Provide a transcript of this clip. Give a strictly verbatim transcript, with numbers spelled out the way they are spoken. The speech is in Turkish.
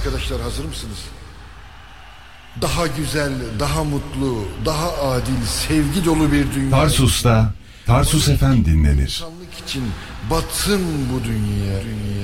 Arkadaşlar hazır mısınız? Daha güzel, daha mutlu, daha adil, sevgi dolu bir dünya. Tarsus'ta Tarsus Efem dinlenir. İnsanlık için batsın bu dünya. dünya.